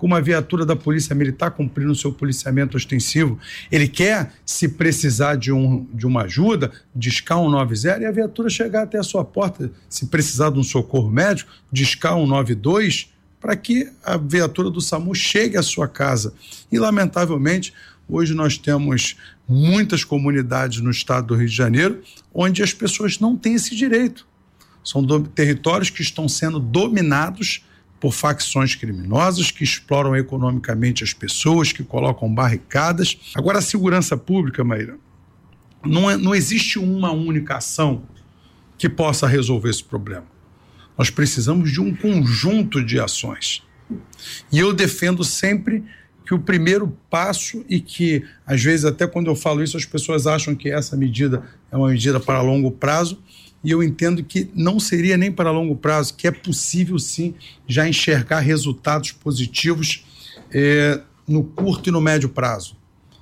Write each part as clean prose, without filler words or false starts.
com uma viatura da Polícia Militar cumprindo o seu policiamento ostensivo. Ele quer, se precisar de uma ajuda, discar 190 e a viatura chegar até a sua porta. Se precisar de um socorro médico, discar 192 para que a viatura do SAMU chegue à sua casa. E, lamentavelmente, hoje nós temos muitas comunidades no estado do Rio de Janeiro onde as pessoas não têm esse direito. São territórios que estão sendo dominados por facções criminosas que exploram economicamente as pessoas, que colocam barricadas. Agora, a segurança pública, Maíra, não existe uma única ação que possa resolver esse problema. Nós precisamos de um conjunto de ações. E eu defendo sempre que o primeiro passo, e que às vezes até quando eu falo isso as pessoas acham que essa medida é uma medida para longo prazo, e eu entendo que não seria nem para longo prazo, que é possível sim já enxergar resultados positivos no curto e no médio prazo.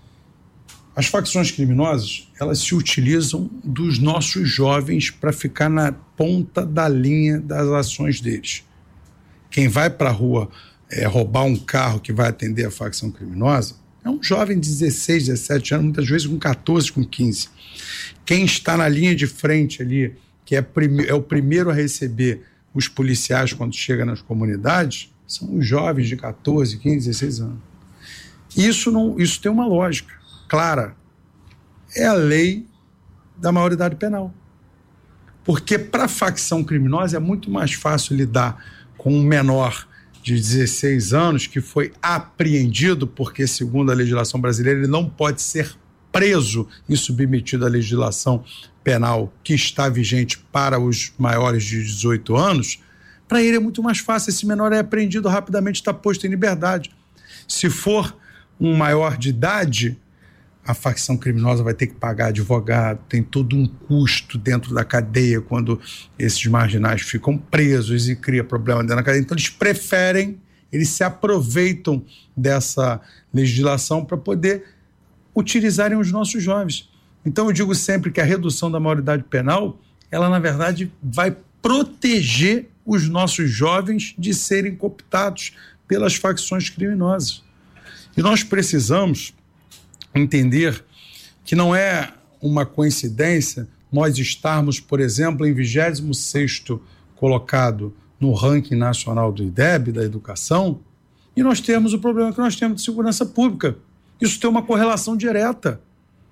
As facções criminosas, elas se utilizam dos nossos jovens para ficar na ponta da linha das ações deles. Quem vai para a rua roubar um carro que vai atender a facção criminosa é um jovem de 16, 17 anos, muitas vezes com 14, com 15. Quem está na linha de frente ali, que é o primeiro a receber os policiais quando chega nas comunidades, são os jovens de 14, 15, 16 anos. Isso tem uma lógica clara. É a lei da maioridade penal. Porque para a facção criminosa é muito mais fácil lidar com um menor de 16 anos que foi apreendido, porque, segundo a legislação brasileira, ele não pode ser preso e submetido à legislação penal que está vigente para os maiores de 18 anos. Para ele é muito mais fácil, esse menor é apreendido rapidamente, está posto em liberdade. Se for um maior de idade, a facção criminosa vai ter que pagar advogado, tem todo um custo dentro da cadeia quando esses marginais ficam presos e cria problema dentro da cadeia. Então eles se aproveitam dessa legislação para poder utilizarem os nossos jovens. Então eu digo sempre que a redução da maioridade penal, ela na verdade vai proteger os nossos jovens de serem cooptados pelas facções criminosas. E nós precisamos entender que não é uma coincidência nós estarmos, por exemplo, em 26º colocado no ranking nacional do IDEB, da educação, e nós temos o problema que nós temos de segurança pública. Isso tem uma correlação direta.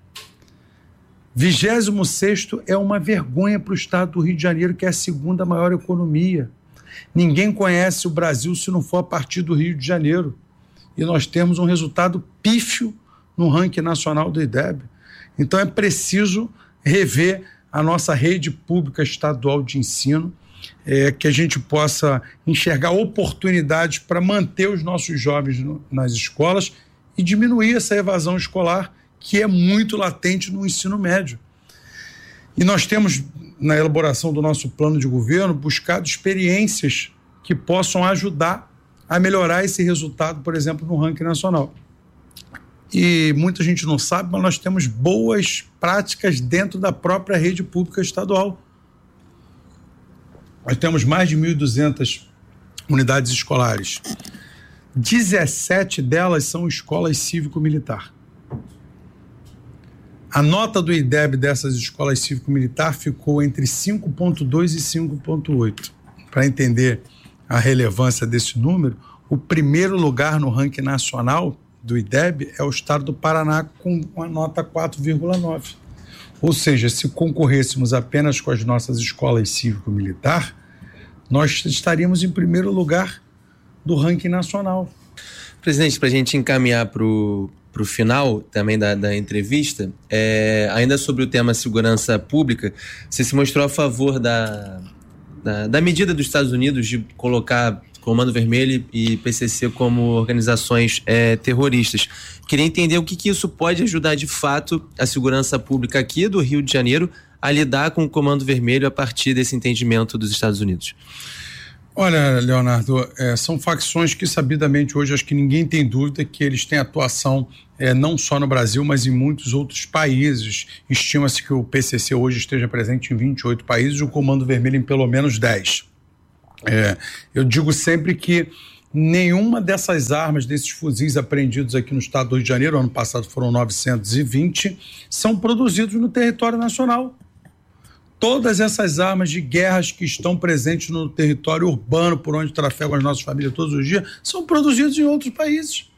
26º é uma vergonha para o estado do Rio de Janeiro, que é a segunda maior economia. Ninguém conhece o Brasil se não for a partir do Rio de Janeiro. E nós temos um resultado pífio no ranking nacional do IDEB. Então é preciso rever a nossa rede pública estadual de ensino, que a gente possa enxergar oportunidades para manter os nossos jovens nas escolas e diminuir essa evasão escolar que é muito latente no ensino médio. E nós temos, na elaboração do nosso plano de governo, buscado experiências que possam ajudar a melhorar esse resultado, por exemplo, no ranking nacional. E muita gente não sabe, mas nós temos boas práticas dentro da própria rede pública estadual. Nós temos mais de 1.200 unidades escolares. 17 delas são escolas cívico-militar. A nota do IDEB dessas escolas cívico-militar ficou entre 5,2 e 5,8. Para entender a relevância desse número, o primeiro lugar no ranking nacional do IDEB é o estado do Paraná, com uma nota 4,9. Ou seja, se concorrêssemos apenas com as nossas escolas cívico-militar, nós estaríamos em primeiro lugar do ranking nacional. Presidente, para a gente encaminhar para o final também da entrevista, ainda sobre o tema segurança pública, você se mostrou a favor da medida dos Estados Unidos de colocar Comando Vermelho e PCC como organizações terroristas. Queria entender o que isso pode ajudar de fato a segurança pública aqui do Rio de Janeiro a lidar com o Comando Vermelho a partir desse entendimento dos Estados Unidos. Olha, Leonardo, são facções que sabidamente hoje acho que ninguém tem dúvida que eles têm atuação não só no Brasil, mas em muitos outros países. Estima-se que o PCC hoje esteja presente em 28 países e o Comando Vermelho em pelo menos 10. Eu digo sempre que nenhuma dessas armas, desses fuzis apreendidos aqui no estado do Rio de Janeiro, ano passado foram 920, são produzidos no território nacional. Todas essas armas de guerras que estão presentes no território urbano, por onde trafegam as nossas famílias todos os dias, são produzidos em outros países.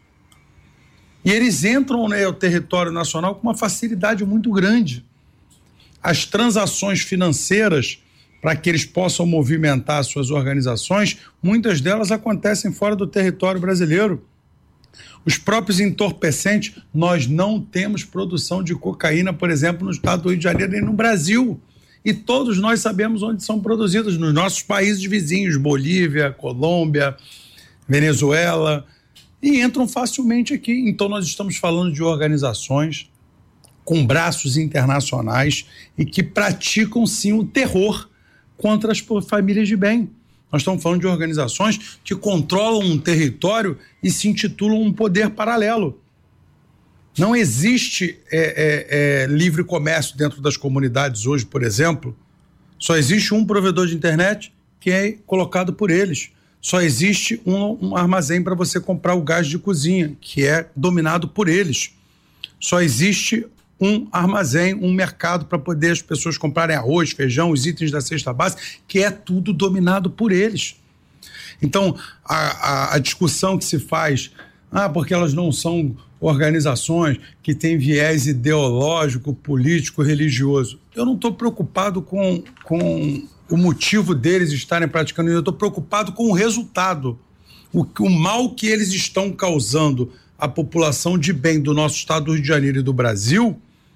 E eles entram no território nacional com uma facilidade muito grande. As transações financeiras, para que eles possam movimentar suas organizações, muitas delas acontecem fora do território brasileiro. Os próprios entorpecentes, nós não temos produção de cocaína, por exemplo, no estado do Rio de Janeiro nem no Brasil. E todos nós sabemos onde são produzidos, nos nossos países vizinhos, Bolívia, Colômbia, Venezuela, e entram facilmente aqui. Então nós estamos falando de organizações com braços internacionais e que praticam sim o terror contra as famílias de bem. Nós estamos falando de organizações que controlam um território e se intitulam um poder paralelo. Não existe livre comércio dentro das comunidades hoje, por exemplo. Só existe um provedor de internet que é colocado por eles. Só existe um armazém para você comprar o gás de cozinha, que é dominado por eles. Só existe um armazém, um mercado para poder as pessoas comprarem arroz, feijão, os itens da cesta básica, que é tudo dominado por eles. Então, a discussão que se faz, porque elas não são organizações que têm viés ideológico, político, religioso. Eu não estou preocupado com o motivo deles estarem praticando isso, eu estou preocupado com o resultado, o mal que eles estão causando à população de bem do nosso estado do Rio de Janeiro e do Brasil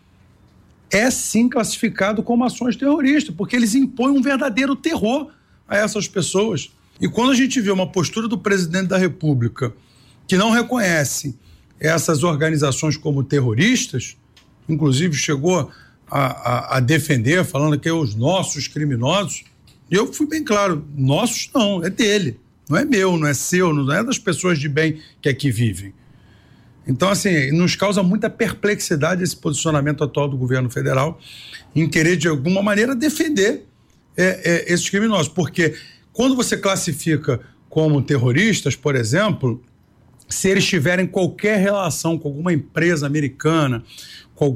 é sim classificado como ações terroristas, porque eles impõem um verdadeiro terror a essas pessoas. E quando a gente vê uma postura do presidente da República que não reconhece essas organizações como terroristas, inclusive chegou a defender, falando que é os nossos criminosos, e eu fui bem claro, nossos não, é dele, não é meu, não é seu, não é das pessoas de bem que aqui vivem. Então, assim, nos causa muita perplexidade esse posicionamento atual do governo federal em querer, de alguma maneira, defender esses criminosos, porque quando você classifica como terroristas, por exemplo, se eles tiverem qualquer relação com alguma empresa americana, com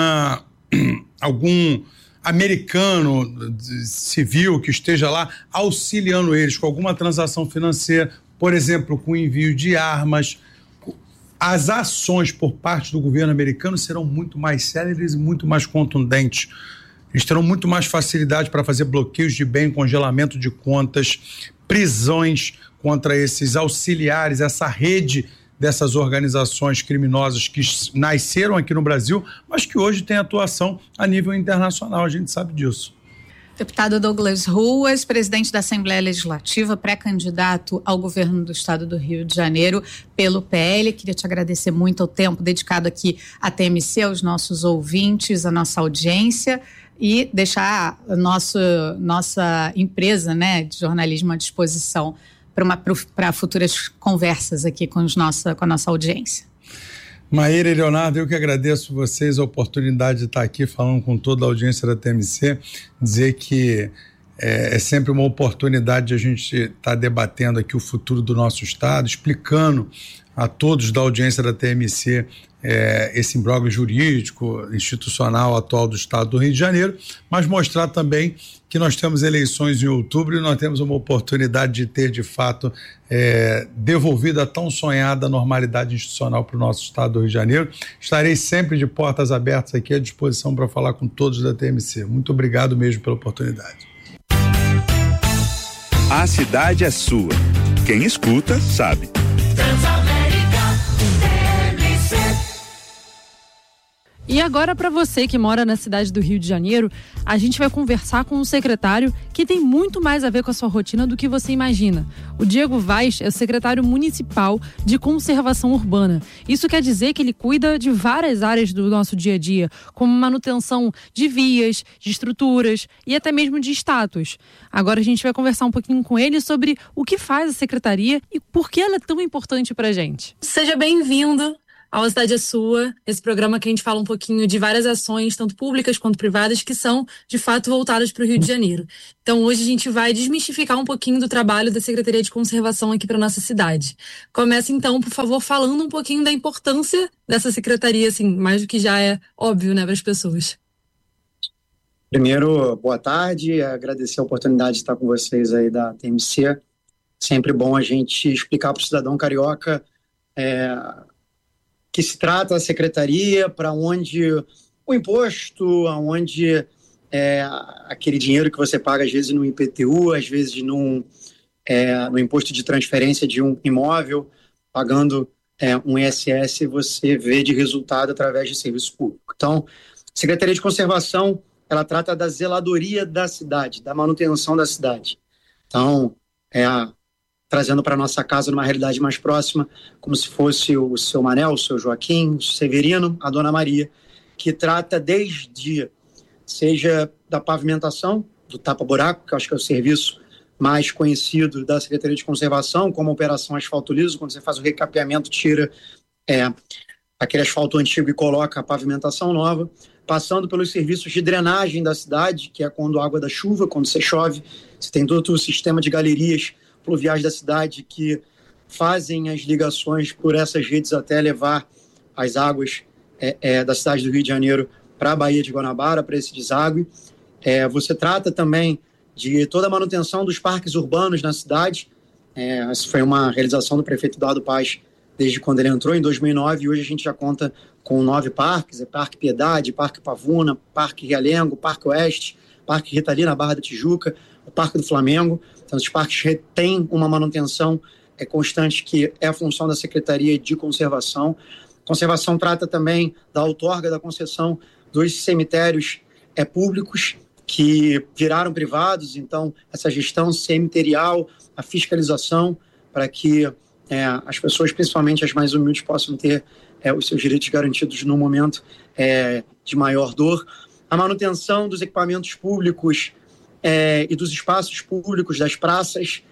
algum americano civil que esteja lá auxiliando eles com alguma transação financeira, por exemplo, com envio de armas, as ações por parte do governo americano serão muito mais céleres e muito mais contundentes. Eles terão muito mais facilidade para fazer bloqueios de bem, congelamento de contas, prisões contra esses auxiliares, essa rede dessas organizações criminosas que nasceram aqui no Brasil, mas que hoje têm atuação a nível internacional, a gente sabe disso. Deputado Douglas Ruas, presidente da Assembleia Legislativa, pré-candidato ao governo do estado do Rio de Janeiro pelo PL. Queria te agradecer muito o tempo dedicado aqui à TMC, aos nossos ouvintes, à nossa audiência, e deixar a nossa empresa, né, de jornalismo à disposição para futuras conversas aqui com a nossa audiência. Maíra e Leonardo, eu que agradeço vocês a oportunidade de estar aqui falando com toda a audiência da TMC, dizer que é sempre uma oportunidade de a gente estar debatendo aqui o futuro do nosso estado, explicando a todos da audiência da TMC esse imbróglio jurídico, institucional atual do estado do Rio de Janeiro, mas mostrar também que nós temos eleições em outubro e nós temos uma oportunidade de ter, de fato, devolvida a tão sonhada normalidade institucional para o nosso estado do Rio de Janeiro. Estarei sempre de portas abertas aqui à disposição para falar com todos da TMC. Muito obrigado mesmo pela oportunidade. A cidade é sua. Quem escuta, sabe. E agora, para você que mora na cidade do Rio de Janeiro, a gente vai conversar com um secretário que tem muito mais a ver com a sua rotina do que você imagina. O Diego Vaz é o secretário municipal de conservação urbana. Isso quer dizer que ele cuida de várias áreas do nosso dia a dia, como manutenção de vias, de estruturas e até mesmo de estátuas. Agora a gente vai conversar um pouquinho com ele sobre o que faz a secretaria e por que ela é tão importante para a gente. Seja bem-vindo ao A Cidade é Sua, esse programa que a gente fala um pouquinho de várias ações, tanto públicas quanto privadas, que são, de fato, voltadas para o Rio de Janeiro. Então, hoje a gente vai desmistificar um pouquinho do trabalho da Secretaria de Conservação aqui para nossa cidade. Começa, então, por favor, falando um pouquinho da importância dessa secretaria, assim, mais do que já é óbvio, né, para as pessoas. Primeiro, boa tarde, agradecer a oportunidade de estar com vocês aí da TMC. Sempre bom a gente explicar para o cidadão carioca que se trata a secretaria, para onde o imposto, aonde aquele dinheiro que você paga às vezes no IPTU, às vezes no imposto de transferência de um imóvel, pagando um ISS, você vê de resultado através de serviço público. Então, a Secretaria de Conservação, ela trata da zeladoria da cidade, da manutenção da cidade. Então, trazendo para a nossa casa, numa realidade mais próxima, como se fosse o seu Manel, o seu Joaquim, o Severino, a Dona Maria, que trata desde, seja da pavimentação, do tapa-buraco, que eu acho que é o serviço mais conhecido da Secretaria de Conservação, como a Operação Asfalto Liso, quando você faz o recapeamento, tira aquele asfalto antigo e coloca a pavimentação nova, passando pelos serviços de drenagem da cidade, que é quando a água da chuva, quando você chove, você tem todo o sistema de galerias pluviais da cidade que fazem as ligações por essas redes até levar as águas da cidade do Rio de Janeiro para a Baía de Guanabara, para esse deságue. Você trata também de toda a manutenção dos parques urbanos na cidade. Essa foi uma realização do prefeito Eduardo Paes desde quando ele entrou, em 2009, e hoje a gente já conta com 9 parques, Parque Piedade, Parque Pavuna, Parque Realengo, Parque Oeste, Parque Rita Lee na Barra da Tijuca, o Parque do Flamengo. Então, esses parques têm uma manutenção constante, que é a função da Secretaria de Conservação. Conservação trata também da outorga da concessão dos cemitérios públicos que viraram privados, então essa gestão cemiterial, a fiscalização, para que as pessoas, principalmente as mais humildes, possam ter os seus direitos garantidos no momento de maior dor. A manutenção dos equipamentos públicos e dos espaços públicos, das praças,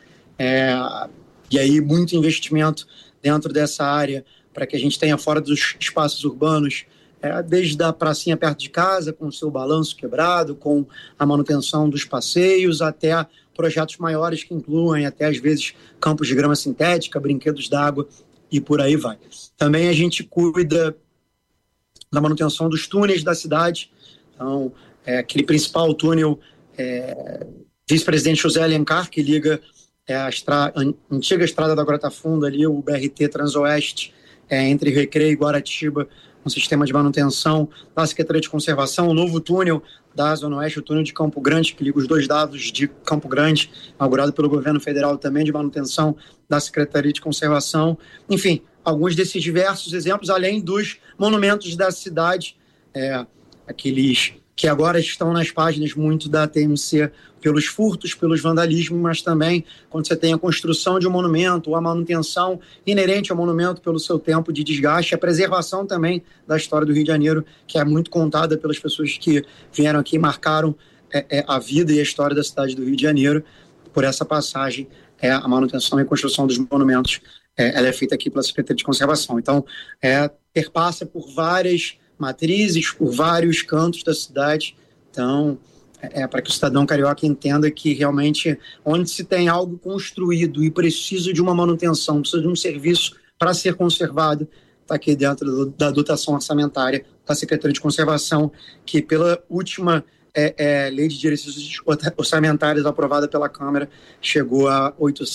e aí muito investimento dentro dessa área para que a gente tenha fora dos espaços urbanos, desde a pracinha perto de casa, com o seu balanço quebrado, com a manutenção dos passeios, até projetos maiores que incluem até, às vezes, campos de grama sintética, brinquedos d'água e por aí vai. Também a gente cuida da manutenção dos túneis da cidade. Então, aquele principal túnel, Vice-Presidente José Alencar, que liga a antiga estrada da Grota Funda, ali, o BRT Transoeste, entre Recreio e Guaratiba, um sistema de manutenção da Secretaria de Conservação, o novo túnel da Zona Oeste, o túnel de Campo Grande, que liga os dois lados de Campo Grande, inaugurado pelo governo federal também, de manutenção da Secretaria de Conservação. Enfim, alguns desses diversos exemplos, além dos monumentos da cidade, aqueles que agora estão nas páginas muito da TMC pelos furtos, pelos vandalismos, mas também quando você tem a construção de um monumento, ou a manutenção inerente ao monumento pelo seu tempo de desgaste, a preservação também da história do Rio de Janeiro, que é muito contada pelas pessoas que vieram aqui e marcaram a vida e a história da cidade do Rio de Janeiro. Por essa passagem, a manutenção e a construção dos monumentos, ela é feita aqui pela Secretaria de Conservação. Então, perpassa por várias matrizes, por vários cantos da cidade. Então, para que o cidadão carioca entenda que realmente onde se tem algo construído e precisa de uma manutenção, precisa de um serviço para ser conservado, está aqui dentro da dotação orçamentária da Secretaria de Conservação, que pela última Lei de Diretrizes Orçamentárias aprovada pela Câmara chegou a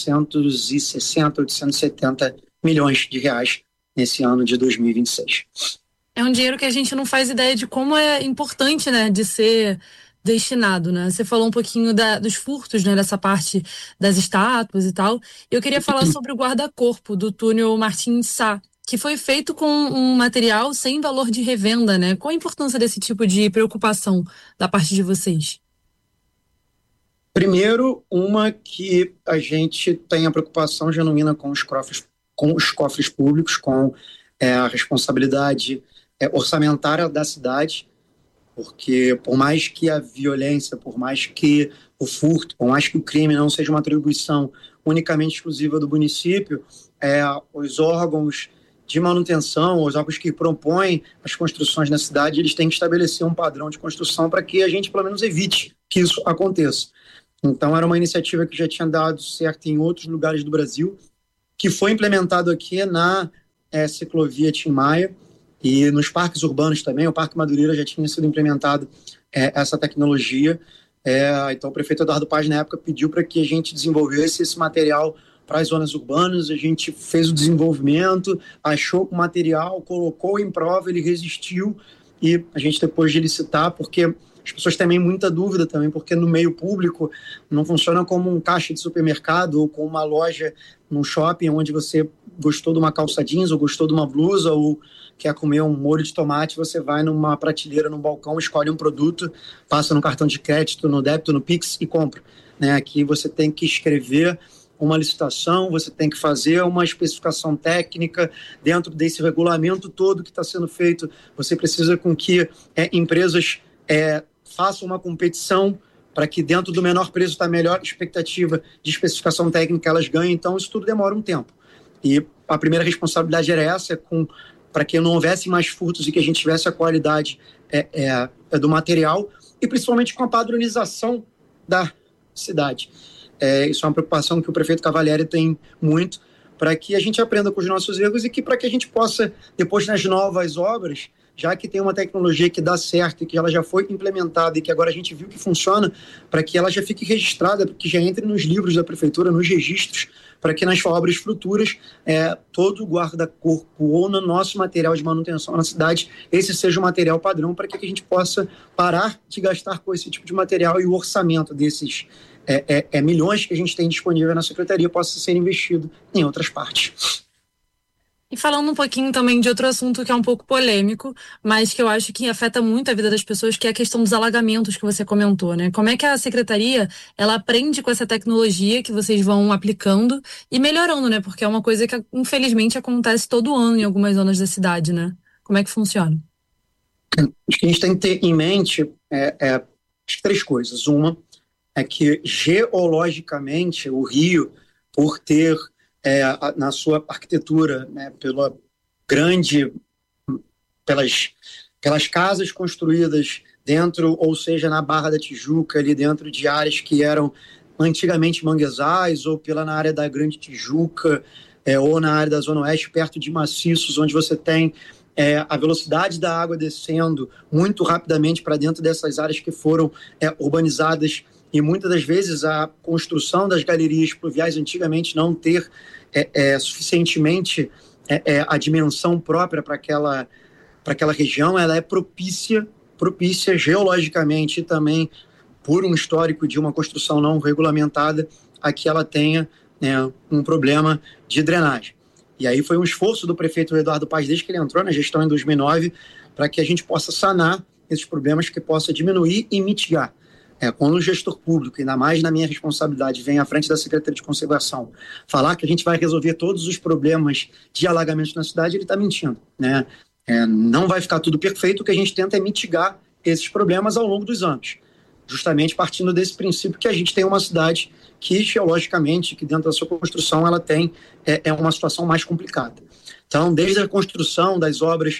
870 milhões de reais nesse ano de 2026. É um dinheiro que a gente não faz ideia de como é importante, né, de ser destinado, né? Você falou um pouquinho dos furtos, né, dessa parte das estátuas e tal. Eu queria falar sobre o guarda-corpo do túnel Martins Sá, que foi feito com um material sem valor de revenda, né? Qual a importância desse tipo de preocupação da parte de vocês? Primeiro, que a gente tem a preocupação genuína com os cofres públicos, com a responsabilidade orçamentária da cidade, porque por mais que a violência, por mais que o furto, por mais que o crime não seja uma atribuição unicamente exclusiva do município, os órgãos de manutenção, os órgãos que propõem as construções na cidade, eles têm que estabelecer um padrão de construção para que a gente, pelo menos, evite que isso aconteça. Então, era uma iniciativa que já tinha dado certo em outros lugares do Brasil, que foi implementado aqui na ciclovia Tim Maia e nos parques urbanos também. O Parque Madureira já tinha sido implementado essa tecnologia. Então, o prefeito Eduardo Paes, na época, pediu para que a gente desenvolvesse esse material para as zonas urbanas. A gente fez o desenvolvimento, achou o material, colocou em prova, ele resistiu, e a gente, depois de licitar, porque as pessoas têm muita dúvida também, porque no meio público não funciona como um caixa de supermercado ou como uma loja num shopping onde você gostou de uma calça jeans ou gostou de uma blusa ou quer comer um molho de tomate, você vai numa prateleira, num balcão, escolhe um produto, passa no cartão de crédito, no débito, no Pix e compra. Aqui você tem que escrever uma licitação, você tem que fazer uma especificação técnica dentro desse regulamento todo que está sendo feito. Você precisa com que empresas façam uma competição para que dentro do menor preço está a melhor expectativa de especificação técnica elas ganhem. Então, isso tudo demora um tempo. E a primeira responsabilidade era essa, para que não houvesse mais furtos e que a gente tivesse a qualidade do material e principalmente com a padronização da cidade. Isso é uma preocupação que o prefeito Cavalieri tem muito, para que a gente aprenda com os nossos erros e que para que a gente possa, depois nas novas obras, já que tem uma tecnologia que dá certo e que ela já foi implementada e que agora a gente viu que funciona, para que ela já fique registrada, para que já entre nos livros da prefeitura, nos registros, para que nas obras futuras, todo o guarda-corpo ou no nosso material de manutenção na cidade, esse seja o material padrão, para que a gente possa parar de gastar com esse tipo de material e o orçamento desses milhões que a gente tem disponível na secretaria possa ser investido em outras partes. E falando um pouquinho também de outro assunto que é um pouco polêmico, mas que eu acho que afeta muito a vida das pessoas, que é a questão dos alagamentos que você comentou, né? Como é que a secretaria, ela aprende com essa tecnologia que vocês vão aplicando e melhorando, né? Porque é uma coisa que, infelizmente, acontece todo ano em algumas zonas da cidade, né? Como é que funciona? Acho que a gente tem que ter em mente as três coisas. Uma é que, geologicamente, o Rio, por ter na sua arquitetura, né, pelas casas construídas dentro, ou seja, na Barra da Tijuca, ali dentro de áreas que eram antigamente manguezais, ou na área da Grande Tijuca, ou na área da Zona Oeste, perto de maciços, onde você tem a velocidade da água descendo muito rapidamente para dentro dessas áreas que foram urbanizadas, e muitas das vezes a construção das galerias pluviais antigamente não ter suficientemente a dimensão própria para aquela região, ela é propícia geologicamente e também por um histórico de uma construção não regulamentada a que ela tenha um problema de drenagem. E aí foi um esforço do prefeito Eduardo Paes, desde que ele entrou na gestão em 2009, para que a gente possa sanar esses problemas, que possa diminuir e mitigar. Quando o gestor público, ainda mais na minha responsabilidade, vem à frente da Secretaria de Conservação falar que a gente vai resolver todos os problemas de alagamentos na cidade, ele está mentindo, né? Não vai ficar tudo perfeito, o que a gente tenta é mitigar esses problemas ao longo dos anos, justamente partindo desse princípio que a gente tem uma cidade que, geologicamente, que dentro da sua construção, ela tem uma situação mais complicada. Então, desde a construção das obras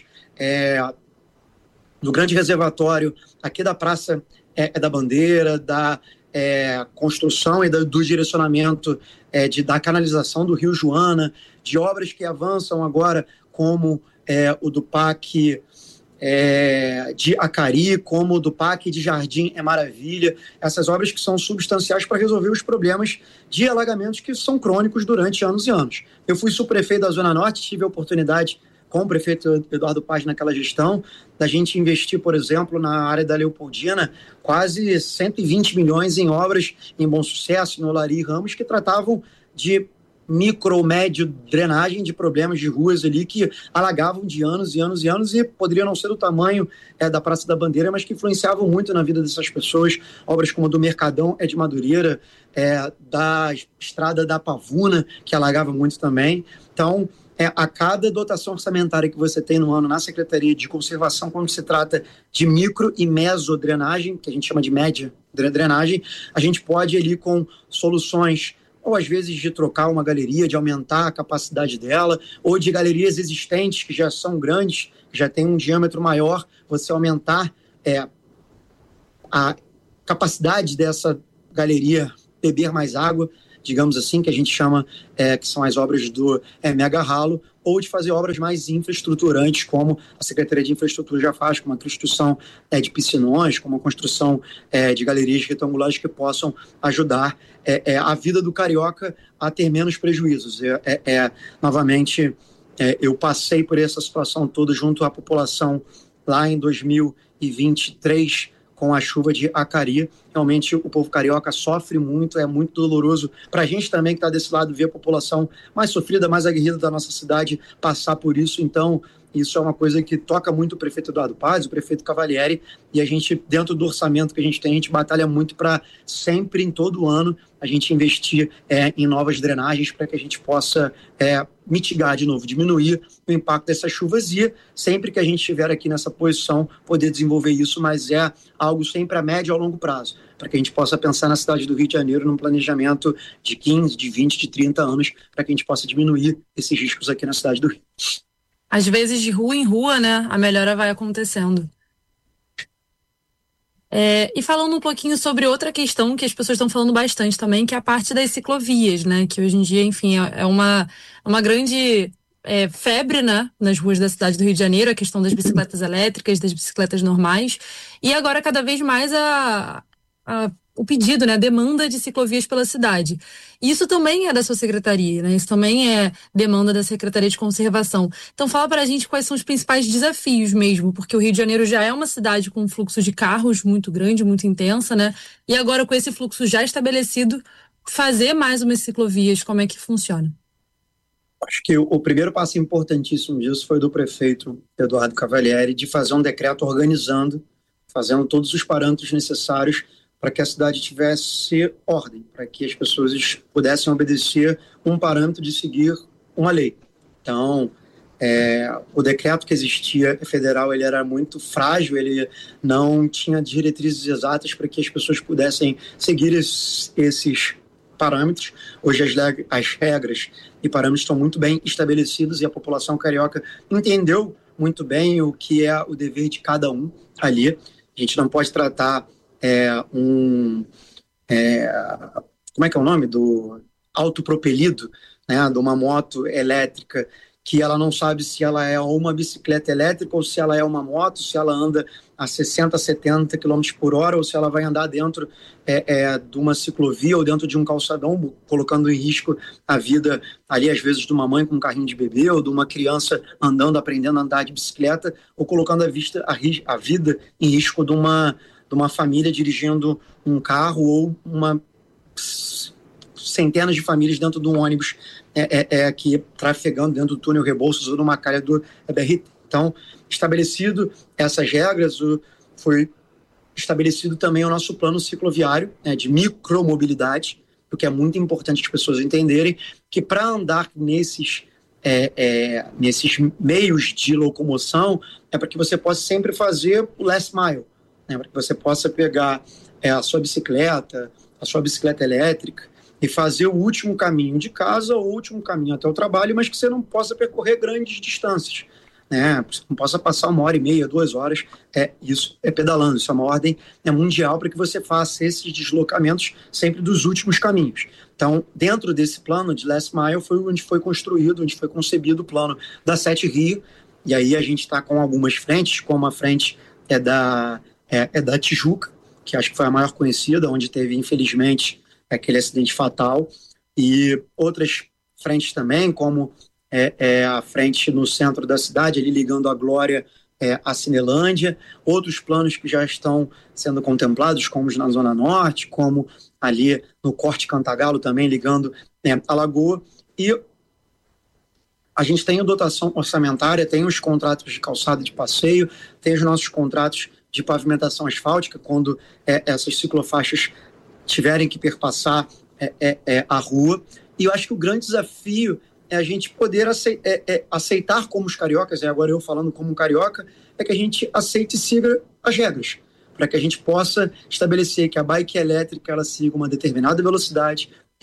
do grande reservatório aqui da Praça da Bandeira, da construção e do direcionamento da canalização do Rio Joana, de obras que avançam agora, como o do PAC de Acari, como o do PAC de Jardim Maravilha, essas obras que são substanciais para resolver os problemas de alagamentos que são crônicos durante anos e anos. Eu fui subprefeito da Zona Norte, tive a oportunidade com o prefeito Eduardo Paes naquela gestão, da gente investir, por exemplo, na área da Leopoldina, quase 120 milhões em obras em Bom Sucesso, no Olari e Ramos, que tratavam de micro ou médio drenagem de problemas de ruas ali que alagavam de anos e anos e anos e poderiam não ser do tamanho da Praça da Bandeira, mas que influenciavam muito na vida dessas pessoas. Obras como a do Mercadão de Madureira, da Estrada da Pavuna, que alagava muito também. Então, a cada dotação orçamentária que você tem no ano na Secretaria de Conservação, quando se trata de micro e mesodrenagem, que a gente chama de média drenagem, a gente pode ali com soluções ou às vezes de trocar uma galeria, de aumentar a capacidade dela, ou de galerias existentes que já são grandes, que já têm um diâmetro maior, você aumentar a capacidade dessa galeria beber mais água, digamos assim, que a gente chama, que são as obras do mega ralo, ou de fazer obras mais infraestruturantes, como a Secretaria de Infraestrutura já faz, como a construção de piscinões, como a construção de galerias retangulares que possam ajudar a vida do carioca a ter menos prejuízos. Novamente, eu passei por essa situação toda junto à população lá em 2023, com a chuva de Acari. Realmente o povo carioca sofre muito, é muito doloroso para a gente também que está desse lado ver a população mais sofrida, mais aguerrida da nossa cidade passar por isso. Então isso é uma coisa que toca muito o prefeito Eduardo Paz, o prefeito Cavalieri, e a gente, dentro do orçamento que a gente batalha muito para sempre, em todo ano, a gente investir em novas drenagens para que a gente possa mitigar de novo, diminuir o impacto dessas chuvas e, sempre que a gente estiver aqui nessa posição, poder desenvolver isso, mas é algo sempre a médio e a longo prazo, para que a gente possa pensar na cidade do Rio de Janeiro num planejamento de 15, de 20, de 30 anos, para que a gente possa diminuir esses riscos aqui na cidade do Rio. Às vezes, de rua em rua, né, a melhora vai acontecendo. E falando um pouquinho sobre outra questão que as pessoas estão falando bastante também, que é a parte das ciclovias, né, que hoje em dia, enfim, é uma grande febre, né, nas ruas da cidade do Rio de Janeiro, a questão das bicicletas elétricas, das bicicletas normais, e agora cada vez mais o pedido, né, a demanda de ciclovias pela cidade. Isso também é da sua secretaria, né? Isso também é demanda da Secretaria de Conservação. Então fala pra gente quais são os principais desafios mesmo, porque o Rio de Janeiro já é uma cidade com um fluxo de carros muito grande, muito intensa, né? E agora com esse fluxo já estabelecido, fazer mais umas ciclovias, como é que funciona? Acho que o primeiro passo importantíssimo disso foi do prefeito Eduardo Cavalieri, de fazer um decreto organizando, fazendo todos os parâmetros necessários para que a cidade tivesse ordem, para que as pessoas pudessem obedecer um parâmetro de seguir uma lei. Então, o decreto que existia federal, ele era muito frágil, ele não tinha diretrizes exatas para que as pessoas pudessem seguir esses parâmetros. Hoje as regras e parâmetros estão muito bem estabelecidos e a população carioca entendeu muito bem o que é o dever de cada um ali. A gente não pode tratar como é que é o nome? Do autopropelido, né? De uma moto elétrica que ela não sabe se ela é uma bicicleta elétrica ou se ela é uma moto, se ela anda a 60, 70 km por hora ou se ela vai andar dentro de uma ciclovia ou dentro de um calçadão, colocando em risco a vida ali, às vezes, de uma mãe com um carrinho de bebê ou de uma criança andando, aprendendo a andar de bicicleta, ou colocando a vida em risco de uma família dirigindo um carro ou centenas de famílias dentro de um ônibus aqui trafegando dentro do túnel Rebouças ou numa calha do BRT. Então, estabelecido essas regras, foi estabelecido também o nosso plano cicloviário de micromobilidade, o que é muito importante as pessoas entenderem que para andar nesses meios de locomoção é para que você possa sempre fazer o last mile, né, para que você possa pegar a sua bicicleta elétrica e fazer o último caminho de casa ou o último caminho até o trabalho, mas que você não possa percorrer grandes distâncias, né? Você não possa passar 1h30, 2 horas, isso é pedalando, isso é uma ordem mundial para que você faça esses deslocamentos sempre dos últimos caminhos. Então, dentro desse plano de Last Mile foi onde foi construído, onde foi concebido o plano da 7 Rio, e aí a gente está com algumas frentes, como a frente da Tijuca, que acho que foi a maior conhecida, onde teve, infelizmente, aquele acidente fatal, e outras frentes também, como a frente no centro da cidade, ali ligando a Glória à Cinelândia, outros planos que já estão sendo contemplados, como os na Zona Norte, como ali no Corte Cantagalo também, ligando a Lagoa, e a gente tem a dotação orçamentária, tem os contratos de calçada de passeio, tem os nossos contratos de pavimentação asfáltica, quando essas ciclofaixas tiverem que perpassar a rua. E eu acho que o grande desafio é a gente poder aceitar como os cariocas, agora eu falando como um carioca, é que a gente aceite e siga as regras, para que a gente possa estabelecer que a bike elétrica ela siga uma determinada velocidade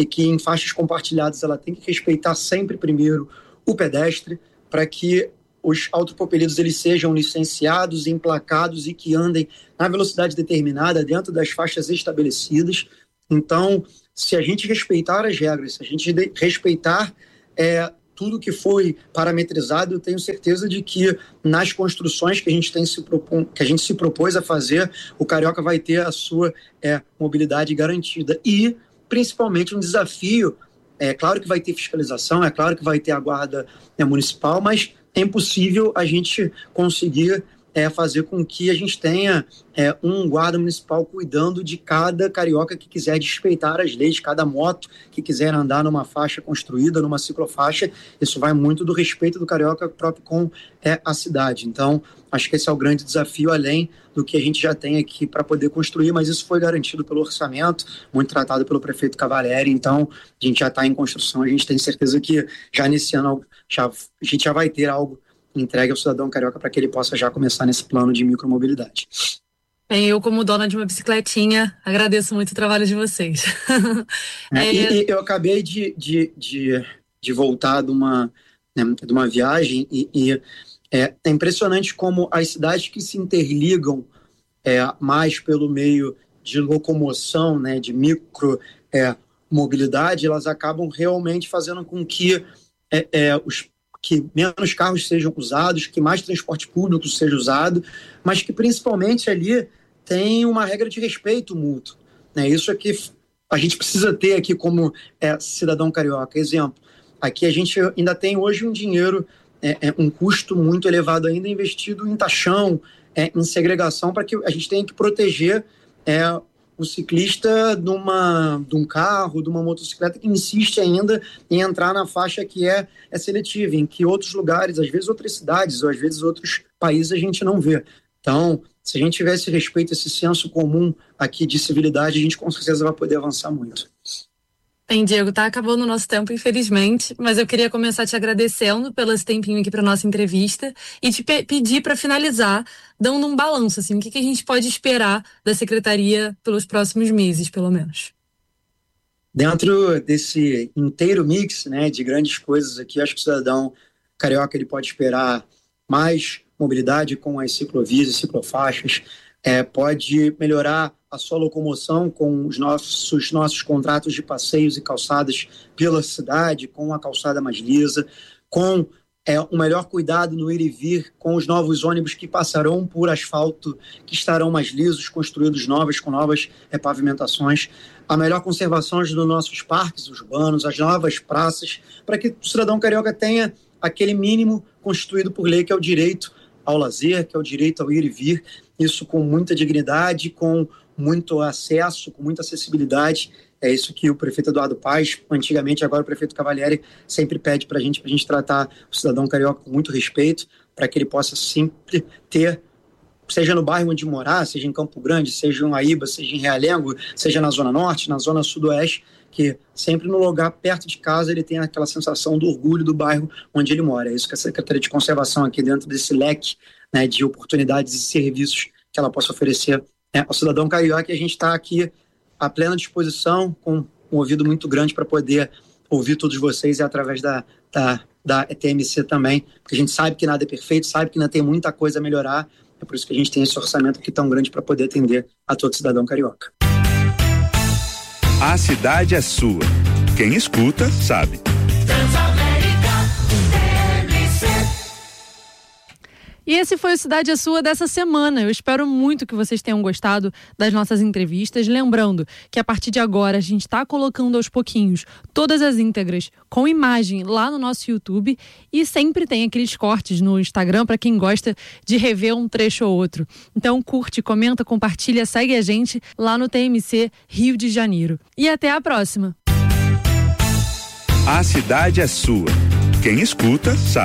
e que em faixas compartilhadas ela tem que respeitar sempre primeiro o pedestre, para que os autopropelidos eles sejam licenciados, emplacados e que andem na velocidade determinada dentro das faixas estabelecidas. Então, se a gente respeitar as regras, se a gente respeitar tudo que foi parametrizado, eu tenho certeza de que nas construções que a gente se propôs a fazer, o carioca vai ter a sua mobilidade garantida. E, principalmente, um desafio, é claro que vai ter fiscalização, é claro que vai ter a guarda municipal, mas é impossível a gente conseguir fazer com que a gente tenha um guarda municipal cuidando de cada carioca que quiser respeitar as leis, cada moto que quiser andar numa faixa construída, numa ciclofaixa. Isso vai muito do respeito do carioca próprio com a cidade. Então, acho que esse é o grande desafio, além do que a gente já tem aqui para poder construir, mas isso foi garantido pelo orçamento, muito tratado pelo prefeito Cavalieri. Então, a gente já está em construção, a gente tem certeza que já nesse ano a gente já vai ter algo entregue ao cidadão carioca para que ele possa já começar nesse plano de micromobilidade. Bem, eu, como dona de uma bicicletinha, agradeço muito o trabalho de vocês. E eu acabei de voltar de uma viagem e é impressionante como as cidades que se interligam mais pelo meio de locomoção, de micromobilidade, elas acabam realmente fazendo com que que menos carros sejam usados, que mais transporte público seja usado, mas que principalmente ali tem uma regra de respeito mútuo. Isso é que a gente precisa ter aqui como cidadão carioca. Exemplo, aqui a gente ainda tem hoje um dinheiro, um custo muito elevado ainda investido em taxão, em segregação, para que a gente tenha que proteger o ciclista de um carro, de uma motocicleta que insiste ainda em entrar na faixa que é seletiva, em que outros lugares, às vezes outras cidades, ou às vezes outros países a gente não vê. Então, se a gente tiver esse respeito, esse senso comum aqui de civilidade, a gente com certeza vai poder avançar muito. Bem, Diego, tá acabando o nosso tempo, infelizmente, mas eu queria começar te agradecendo pelo esse tempinho aqui para nossa entrevista e te pedir para finalizar, dando um balanço, assim, o que a gente pode esperar da Secretaria pelos próximos meses, pelo menos. Dentro desse inteiro mix, de grandes coisas aqui, acho que o cidadão carioca ele pode esperar mais mobilidade com as ciclovias e ciclofaixas, pode melhorar a sua locomoção com os nossos contratos de passeios e calçadas pela cidade, com a calçada mais lisa, com um melhor cuidado no ir e vir, com os novos ônibus que passarão por asfalto, que estarão mais lisos, construídos novos, com novas pavimentações, a melhor conservação dos nossos parques urbanos, as novas praças, para que o cidadão carioca tenha aquele mínimo constituído por lei, que é o direito ao lazer, que é o direito ao ir e vir, isso com muita dignidade, com muito acesso, com muita acessibilidade. É isso que o prefeito Eduardo Paes, antigamente, agora o prefeito Cavalieri, sempre pede para a gente tratar o cidadão carioca com muito respeito, para que ele possa sempre ter, seja no bairro onde morar, seja em Campo Grande, seja em Aíba, seja em Realengo, seja na Zona Norte, na Zona Sudoeste, que sempre no lugar perto de casa ele tem aquela sensação do orgulho do bairro onde ele mora. É isso que a Secretaria de Conservação aqui dentro desse leque de oportunidades e serviços que ela possa oferecer ao cidadão carioca, e a gente está aqui à plena disposição, com um ouvido muito grande para poder ouvir todos vocês e através da ETMC também, porque a gente sabe que nada é perfeito, sabe que ainda tem muita coisa a melhorar, é por isso que a gente tem esse orçamento aqui tão grande para poder atender a todo cidadão carioca. A cidade é sua. Quem escuta, sabe. E esse foi o Cidade é Sua dessa semana. Eu espero muito que vocês tenham gostado das nossas entrevistas. Lembrando que a partir de agora a gente está colocando aos pouquinhos todas as íntegras com imagem lá no nosso YouTube, e sempre tem aqueles cortes no Instagram para quem gosta de rever um trecho ou outro. Então curte, comenta, compartilha, segue a gente lá no TMC Rio de Janeiro. E até a próxima. A cidade é sua. Quem escuta, sabe.